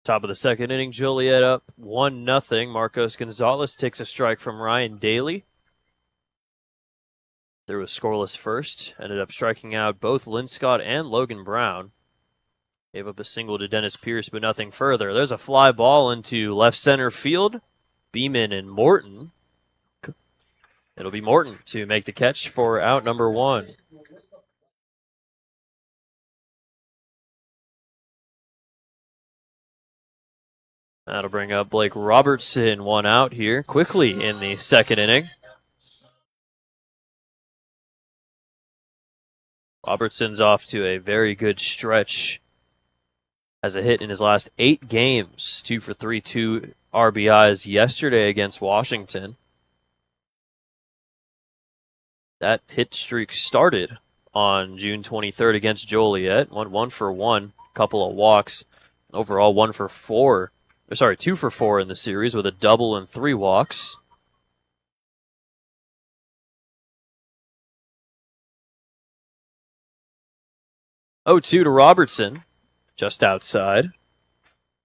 Top of the second inning, Joliet up 1-0. Marcos Gonzalez takes a strike from Ryan Daly. There was scoreless first. Ended up striking out both Linscott and Logan Brown. Gave up a single to Dennis Pierce, but nothing further. There's a fly ball into left center field. Beeman and Morton. It'll be Morton to make the catch for out number one. That'll bring up Blake Robertson, one out here quickly in the second inning. Robertson's off to a very good stretch. Has a hit in his last 8 games. 2 for 3, 2 RBIs yesterday against Washington. That hit streak started on June 23rd against Joliet. Went 1 for 1, couple of walks. Overall, 2 for 4 in the series with a double and 3 walks. 0-2 to Robertson, just outside.